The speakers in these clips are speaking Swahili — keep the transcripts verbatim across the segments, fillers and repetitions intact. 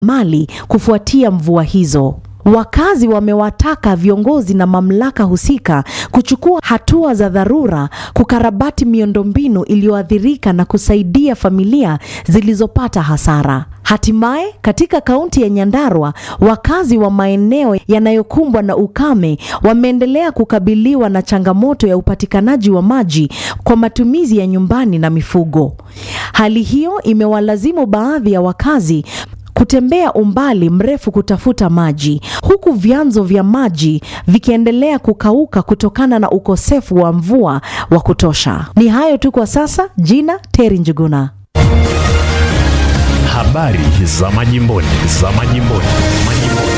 mali kufuatia mvua hizo. Wakazi wamewataka viongozi na mamlaka husika kuchukua hatua za dharura kukarabati miundombinu iliyoathirika na kusaidia familia zilizopata hasara. Hatimaye katika kaunti ya Nyandarua, wakazi wa maeneo yanayokumbwa na ukame wameendelea kukabiliwa na changamoto ya upatikanaji wa maji kwa matumizi ya nyumbani na mifugo. Hali hiyo imewalazimu baadhi ya wakazi kutembea umbali mrefu kutafuta maji, huku vyanzo vya maji vikiendelea kukauka kutokana na ukosefu wa mvua wa kutosha. Ni hayo tu kwa sasa. Jina Terry Njuguna. Habari za majimboni, za majimboni, majimboni.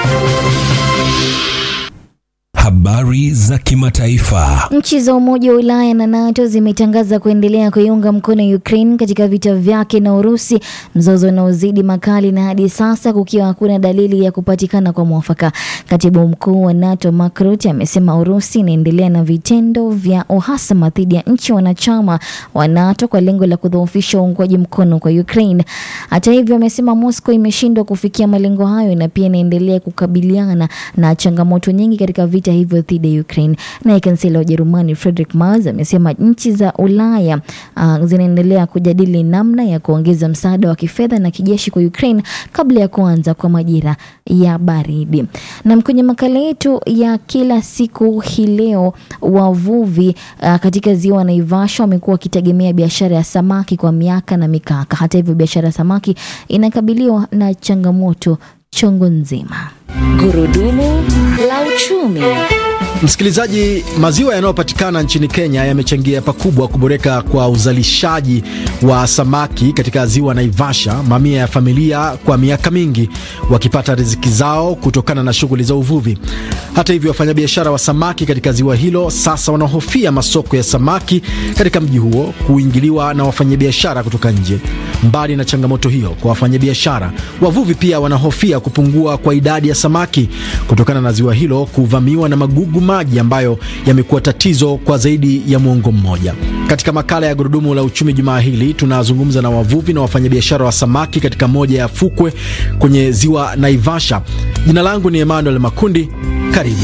Habari za kimataifa. Nchi za Umoja wa Ulaya na NATO zimetangaza kuendelea kuiunga mkono Ukraine katika vita vyake na Urusi, mzozo unaozidi makali na hadi sasa kukiwa hakuna dalili ya kupatikana kwa mwafaka. Katibu mkuu wa NATO Mark Rutte amesema Urusi inaendelea na vitendo vya uhasama dhidi ya nchi wanachama wa NATO kwa lengo la kudhoofisha uungwaji mkono kwa Ukraine. Hata hivyo, amesema Moscow imeshindwa kufikia malengo hayo na pia inaendelea kukabiliana na changamoto nyingi katika vita hivyo dhidi ya Ukraine. Na kansela wa Ujerumani Friedrich Merz amesema nchi za Ulaya uh, zinaendelea kujadili namna ya kuongeza msaada wa kifedha na kijeshi kwa Ukraine kabla ya kuanza kwa majira ya baridi. Na kwenye makala yetu ya kila siku hii leo, wavuvi uh, katika ziwa Naivasha wamekuwa wakitegemea biashara ya samaki kwa miaka na mikaka. Hata hivyo, biashara ya samaki inakabiliwa na changamoto chungu nzima. Gurudumu la uchumi. Msikilizaji, maziwa yanayopatikana nchini Kenya yamechangia pakubwa kuboreka kwa uzalishaji wa samaki katika ziwa Naivasha, mamia ya familia kwa miaka mingi wakipata riziki zao kutokana na shughuli za uvuvi. Hata hivyo, wafanyabiashara wa samaki katika ziwa hilo sasa wanahofia masoko ya samaki katika mji huo kuingiliwa na wafanyabiashara kutoka nje. Mbali na changamoto hiyo kwa wafanyabiashara, wavuvi pia wanahofia kupungua kwa idadi ya samaki kutokana na ziwa hilo kuvamiwa na magugu maji ambayo yamekuwa tatizo kwa zaidi ya mwongo mmoja. Katika makala ya Gurudumu la Uchumi jumaa hili, tunazungumza na wavuvi na wafanyabiashara wa samaki katika moja ya fukwe kwenye ziwa Naivasha. Jina langu ni Emmanuel Makundi. Karibu.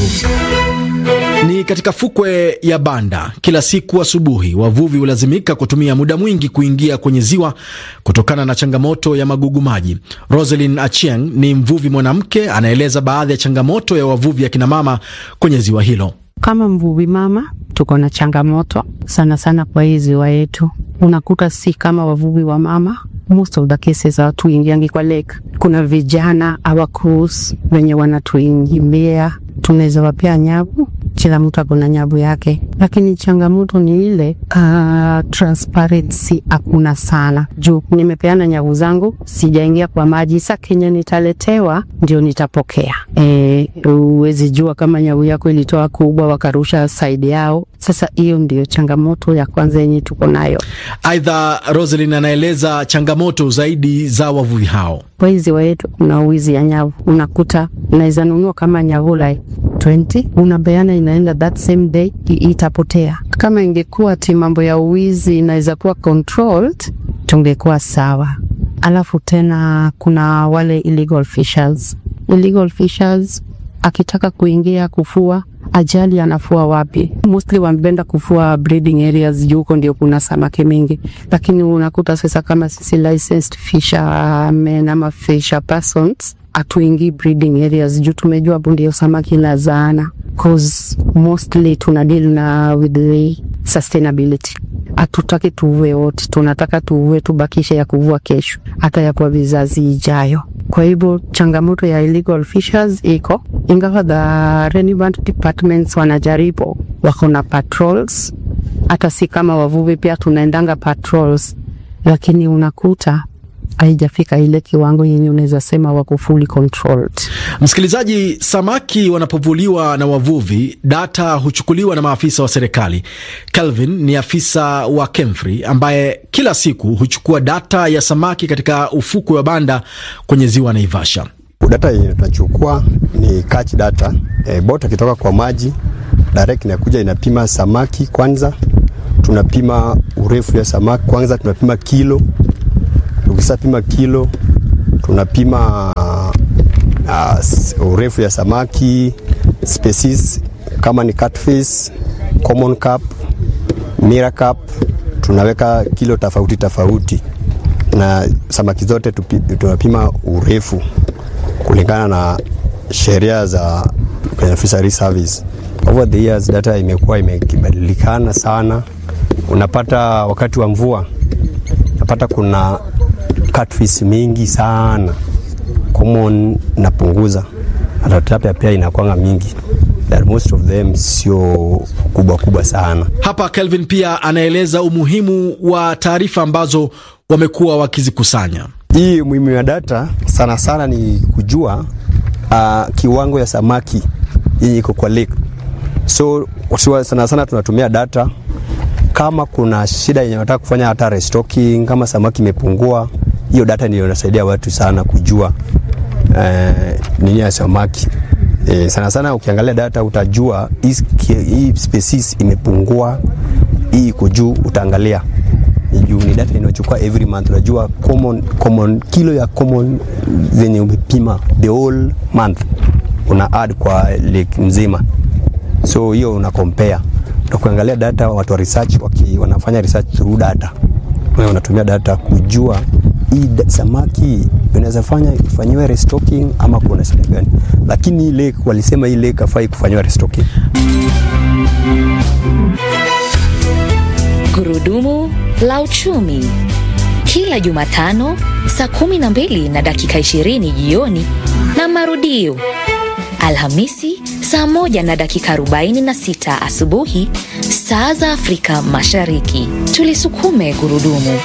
Ni katika fukwe ya Banda. Kila siku asubuhi wavuvi hulazimika kutumia muda mwingi kuingia kwenye ziwa kutokana na changamoto ya magugu maji. Roselyn Achieng ni mvuvi mwanamke, anaeleza baadhi ya changamoto ya wavuvi ya kina mama kwenye ziwa hilo. Kama mvuvi mama, tuko na changamoto sana sana kwa hii ziwa yetu. Unakuta si kama wavuvi wa mama, most of the cases are tuingiangi kwa lake. Kuna vijana our crews wenye wanatuingilia, tunaweza wapea nyavu, kila mtu akona nyavu yake. Lakini changamoto ni ile uh, transparency hakuna sana. Juu nimepeana nyavu zangu, sijaingia kwa maji, sasa Kenya nitaletewa ndio nitapokea. Eh, uwezi jua kama nyavu yako ilitoa kubwa wakarusha side yao. Sasa hiyo ndio changamoto ya kwanza yenye tuko nayo. Aidha, Roselyn anaeleza changamoto zaidi za wavuvi hao. Kwa hizi wa yetu kuna uwizi ya nyavu. Unakuta unaweza nunua kama nyavu like twenty, unabeana inaenda that same day, itapotea. Kama ingekuwa ti mambo ya uwizi inaweza kuwa controlled, tungekuwa sawa. Alafu tena kuna wale illegal fishers. Illegal fishers akitaka kuingia kufua, ajali anafua wapi? Mostly wanapenda kufua breeding areas, juko ndio kuna samaki mingi. Lakini unakuta sasa kama sisi licensed fishermen ama fisher persons atuingi breeding areas juu tumejua ndio samaki lazaana. Cause mostly tuna deal na with the sustainability. Hatutaki tuwe wote, tunataka tuwe tubakishe ya kuvua kesho, hata ya kwa vizazi ijayo. Kwa hivyo changamoto ya illegal fishers iko, ingawa the relevant departments wanajaribu, wako na patrols. Hata si kama wavuvi pia tunaendanga patrols, lakini unakuta haijafika ile kiwango yenye unaweza sema wako fully controlled. Msikilizaji, samaki wanapovuliwa na wavuvi, data huchukuliwa na maafisa wa serikali. Kelvin ni afisa wa Kemfri ambaye kila siku huchukua data ya samaki katika ufukwe wa Banda kwenye ziwa Naivasha. Data yenye tunachukua ni catch data. E, bota kitoka kwa maji direct inakuja inapima samaki kwanza. Tunapima urefu ya samaki kwanza, tunapima kilo. Ukisapima kilo, tunapima uh, urefu ya samaki, species kama ni catfish, common carp, mirror carp, tunaweka kilo tofauti tofauti, na samaki zote tupi, tunapima urefu kulingana na sheria za Kenya Fishery Service. Over the years data imekuwa imekibadilikana sana. Unapata wakati wa mvua unapata kuna catfish mingi sana, common napunguza, hata tilapia pia inakuanga mingi. That most of them sio kubwa kubwa sana. Hapa Kelvin pia anaeleza umuhimu wa taarifa ambazo wamekuwa wakizikusanya. Hii muhimu ya data sana sana ni kujua uh, kiwango ya samaki yenye iko kwa lake. So sana sana tunatumia data kama kuna shida yenye wanataka kufanya hata restocking, kama samaki imepungua, hiyo data ndio inasaidia watu sana kujua eh, nini ya samaki. Eh, sana sana ukiangalia data utajua hii species imepungua, hii iko juu, utaangalia. Juu ni data inayochukua every month, unajua common common kilo ya common zenye umepima the whole month una add kwa lake mzima. So hiyo una compare. Unakuangalia data, watu wa research waki wanafanya research through data. Wewe unatumia data kujua hii samaki unaweza fanya ifanywe restocking ama kuna shida gani. Lakini ile walisema ile kafai kufanywa restocking. Gurudumu la uchumi, kila Jumatano saa kumi na mbili na dakika ishirini jioni, na marudio Alhamisi saa moja na dakika arobaini na sita asubuhi saa za Afrika Mashariki. Tulisukume gurudumu.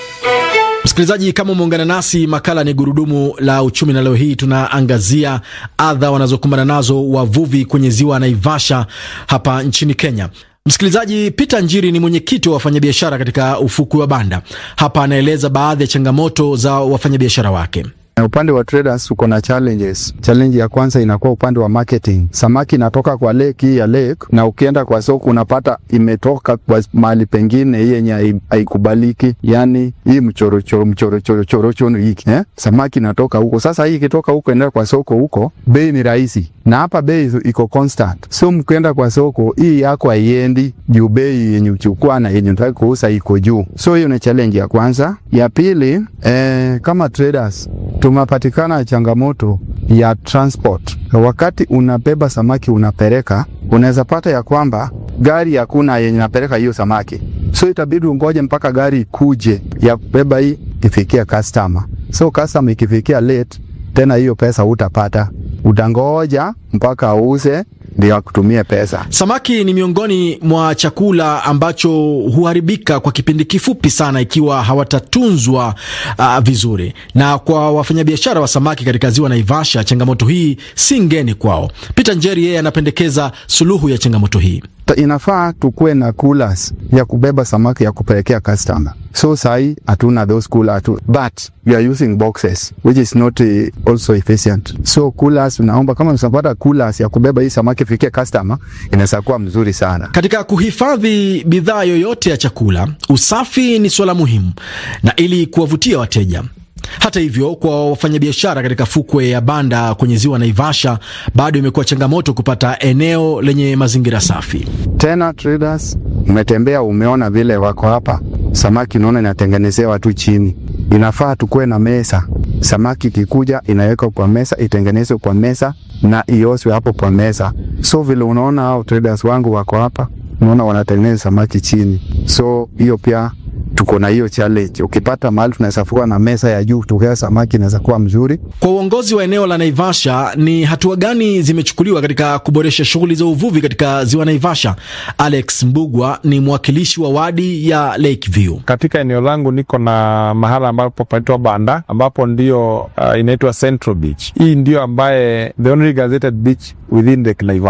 Msikilizaji, kama umeungana nasi, makala ni Gurudumu la Uchumi, na leo hii tunaangazia adha wanazokumbana nazo wavuvi kwenye ziwa Naivasha hapa nchini Kenya. Msikilizaji, Peter Njiri ni mwenyekiti wa wafanyabiashara katika ufukwe wa Banda. Hapa anaeleza baadhi ya changamoto za wafanyabiashara wake. Upande wa traders uko na challenges. Challenge ya kwanza inakuwa upande wa marketing. Samaki inatoka kwa lake hii ya lake, na ukienda kwa soko unapata imetoka kwa mahali pengine hii yenye haikubaliki. Yani hii mchoro choro mchoro choro choro choro hiki eh? Samaki inatoka huko. Sasa hii ikitoka huko enda kwa soko huko, bei ni rahisi. Na hapa bei iko constant. So mkienda kwa soko hii yako haiendi juu, bei yenye uchukua na yenye unataka kuuza iko juu. So hiyo ni challenge ya kwanza. Ya pili, eh, kama traders tumepatikana changamoto ya transport. Wakati unabeba samaki unapeleka, unaweza pata ya kwamba gari hakuna yenye inapeleka hiyo samaki. So itabidi ungoje mpaka gari kuje ya kubeba hii ifikie customer. So customer ikifikia late, tena hiyo pesa utapata. Utangoja mpaka auze ndio akutumie pesa. Samaki ni miongoni mwa chakula ambacho huharibika kwa kipindi kifupi sana ikiwa hawatatunzwa uh, vizuri. Na kwa wafanyabiashara wa samaki katika ziwa Naivasha, changamoto hii si ngeni kwao. Peter Njeri yeye anapendekeza suluhu ya changamoto hii. Inafaa tukue na coolers ya kubeba samaki ya kupelekea customer. So sai hatuna those coolers, but we are using boxes which is not uh, also efficient. So coolers, naomba kama msapata coolers ya kubeba hii samaki fikie customer, inaweza kuwa mzuri sana. Katika kuhifadhi bidhaa yoyote ya chakula, usafi ni swala muhimu na ili kuwavutia wateja. Hata hivyo, kwa wafanyabiashara katika fukwe ya Banda kwenye ziwa Naivasha, bado imekuwa changamoto kupata eneo lenye mazingira safi. Tena traders, umetembea umeona vile wako hapa, samaki unaona inatengenezewa tu chini. Inafaa tukue na mesa. Samaki kikuja inawekwa kwa mesa, itengenezwe kwa mesa na ioswe hapo kwa mesa. So vile unaona hao traders wangu wako hapa, unaona wanatengeneza samaki chini. So hiyo pia tuko na hiyo challenge. Ukipata mahali tunaweza fukua na mesa ya juu tukea samaki inaweza kuwa mzuri. Kwa uongozi wa eneo la Naivasha, ni hatua gani zimechukuliwa katika kuboresha shughuli za uvuvi katika ziwa Naivasha? Alex Mbugwa ni mwakilishi wa wadi ya Lakeview. Katika eneo langu niko na mahala ambapo panaitwa Banda, ambapo ndio uh, inaitwa Central Beach. Hii ndio ambaye the only gazetted beach within the Naivasha.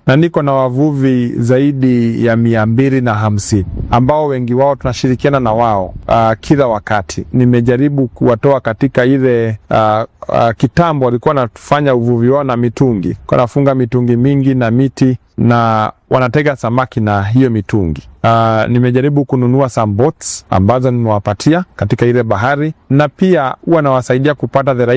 na niko na wavuvi zaidi ya mia mbili na hamsini ambao wengi wao tunashirikiana na wao uh, kila wakati. Nimejaribu kuwatoa katika ile uh, uh, kitambo walikuwa wanafanya uvuvi wao na mitungi, kwa nafunga mitungi mingi na miti na wanatega samaki na hiyo mitungi. Uh, nimejaribu kununua some boats ambazo nimewapatia katika ile bahari, na pia huwa nawasaidia kupata the right